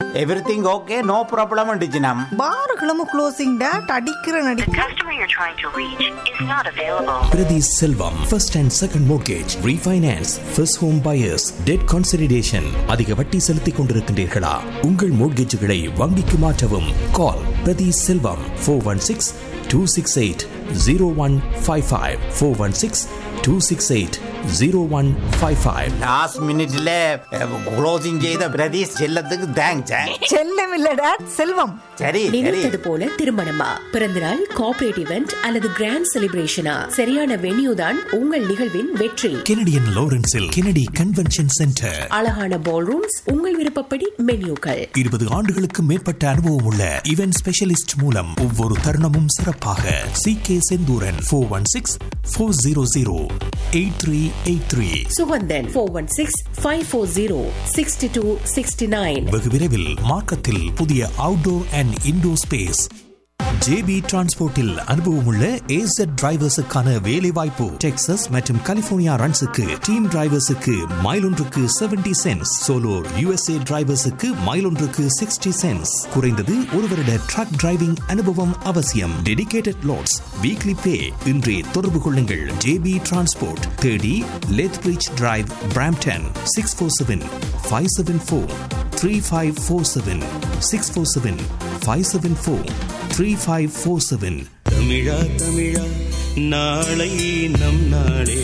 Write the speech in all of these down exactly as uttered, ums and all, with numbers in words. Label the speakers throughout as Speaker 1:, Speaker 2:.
Speaker 1: Everything okay, no problem டிஜினம்.
Speaker 2: பாருகளும் closing date அடிக்கிற நடி.
Speaker 3: The customer you're trying to reach is not available.
Speaker 4: Priti Selvam, first and second mortgage, refinance, first home buyers, debt consolidation. அதிக வட்டி செலுத்திக் கொண்டிருக்கின்றீர்களா? உங்கள் மோட்கேஜுகளை வங்கிக்கு மாற்றவும். கால் பிரதி செல்வம் four one six two six eight zero one five five four one six two six eight zero one five five.
Speaker 1: Last மினிட்ல closing செய்த பிரதீஷ் செல்லத்துக்கு தேங்க்ஸ்.
Speaker 2: செல்லம் இல்ல டேட் செல்வம்.
Speaker 1: சரி சரி.
Speaker 5: நினைத்தது போல திருமணமா, பிறந்தநாள், கார்ப்பரேட் இவெண்ட் அல்லது கிராண்ட் செலிப்ரேஷனா, சரியான வென்யூ தான் உங்கள் நிகழ்வின் வெற்றி.
Speaker 4: Canadian லாரன்ஸில் Kennedy convention centre.
Speaker 5: அழகான பால் ரூம்ஸ், உங்கள் விருப்பப்படி மென்யூக்கள்.
Speaker 4: இருபது ஆண்டுகளுக்கு மேற்பட்ட அனுபவம் உள்ள இவென்ட் ஸ்பெஷலிஸ்ட் மூலம் ஒவ்வொரு தருணமும் சிறப்பாக. C K Senthuran four one six four zero zero eight three eight three.
Speaker 5: Suganthan four one six five four zero sixty two sixty nine.
Speaker 4: வெகு விரைவில் மார்க்கத்தில் புதிய outdoor and indoor space. JP டிரான்ஸ்போர்ட்டில் அனுபவமுள்ள ஏசட் டிரைவர்ஸுக்கான வேலை வாய்ப்பு. டெக்சாஸ் மற்றும் கலிபோர்னியா ரன்ஸுக்கு டீம் டிரைவர்ஸுக்கு மைல் ஒன்றுக்கு seventy sense, solo USA டிரைவர்ஸுக்கு mile ஒன்றுக்கு sixty sense. குறைந்தது ஒரு வருட ட்ரக் டிரைவிங் அனுபவம் அவசியம். டெடிகேட்டட் லோட்ஸ், வீக்லி பே. இன்றே தொடர்பு கொள்ளுங்கள். JP transport, thirty லெத்பிரிட்ஜ் drive, Brampton. Six four seven five seven four three five four seven six four seven five seven four three five four seven.
Speaker 6: Tamizha Tamizha நாளை நம் நாடே,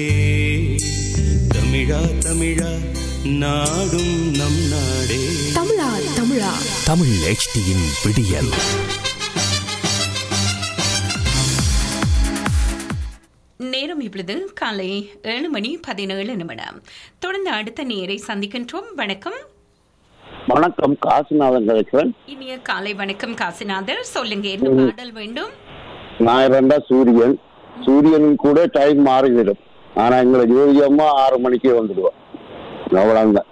Speaker 6: தமிழா தமிழா நாடும் நம் நாடே.
Speaker 5: தமிழா தமிழா
Speaker 4: தமிழ் எச்டியின் விடியல்.
Speaker 7: நேரம் இப்பொழுது காலை ஏழு மணி பதினேழு நிமிடம். தொடர்ந்து அடுத்த நேரை சந்திக்கின்றோம். வணக்கம்.
Speaker 8: வணக்கம், காசிநாதன் கலெக்ஷன்.
Speaker 7: இனிய காலை வணக்கம் காசிநாதர். சொல்லுங்க, என்ன பாடல் வேண்டும்?
Speaker 8: நான் இரண்டா சூரியன். சூரியனும் கூட டைம் மாறிவிடும், ஆனா எங்களை ஜோதியம்மா ஆறு மணிக்கே வந்துடுவோம். அவ்வளவுதான்.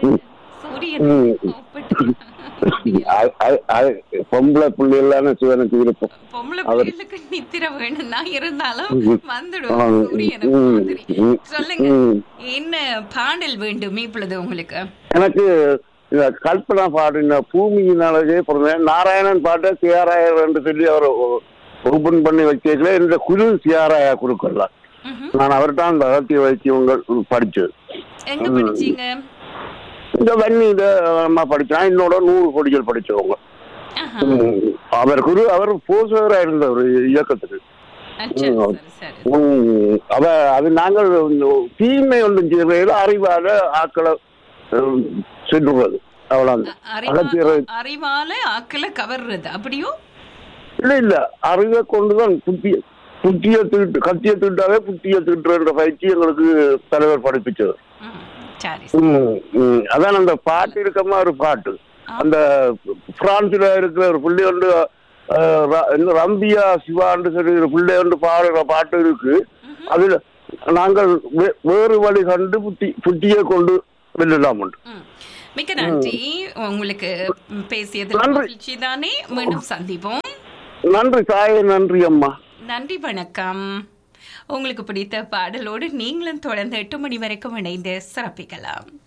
Speaker 8: பொம்பளை பிள்ளைகளான சிவனுக்கு விருப்பம்.
Speaker 7: பொம்பளை பிள்ளைகளுக்கு நித்திர வேணும்னா இருந்தாலும் வந்துடுவோம். சொல்லுங்க, என்ன பாடல் வேண்டும் இப்பொழுது உங்களுக்கு?
Speaker 8: எனக்கு கல்பனா பாடின பூமியின் அழகே பிறந்தேன். நாராயணன் பாட்டை சியாராயர் என்று சொல்லி அவர் ஓபன் பண்ணி வச்சதுல இந்த குரு சியாராயா குருக்கள்லாம் நான் அவர்தான் அந்த அகத்திய வைத்தியங்கள் படிச்சது.
Speaker 7: எங்க படிச்சீங்க?
Speaker 8: இந்த வன்னியில அம்மா படிச்சான். என்னோட நூறு கோடிகள் படிச்சவங்க. அவர் குரு, அவர் போசகரா இருந்த ஒரு இயக்கத்துக்கு. அவ அது நாங்கள் தீமை ஒன்றும் செய்யல, அறிவால ஆக்களை சென்றுறது. அவ்வளவு
Speaker 7: அறிவால ஆக்களை கவர்றது. அப்படியோ
Speaker 8: இல்ல இல்ல, அறிவை கொண்டுதான் புத்திய புத்திய தீட்டு, கத்திய தீட்டாவே புத்திய தீட்டுன்ற பயிற்சி எங்களுக்கு தலைவர் படிப்பிச்சது. அதான் அந்த பாட்டு இருக்கமா ஒரு பாட்டு, அந்த பிரான்ஸ்ல இருக்கிற ஒரு பிள்ளை வந்து ரம்பியா சிவான்னு சொல்லி ஒரு பிள்ளை வந்து பாடுற பாட்டு இருக்கு. அதுல நாங்கள் வேறு வழி கண்டு புத்தி புத்தியை கொண்டு வெல்லலாம் உண்டு.
Speaker 7: மிக்க நன்றி. உங்களுக்கு பேசியது மகிழ்ச்சி தானே. மீண்டும் சந்திப்போம்.
Speaker 8: நன்றி தாயே. நன்றி அம்மா.
Speaker 7: நன்றி, வணக்கம். உங்களுக்கு பிடித்த பாடலோடு நீங்களும் தொடர்ந்து எட்டு மணி வரைக்கும் இணைந்து சிறப்பிக்கலாம்.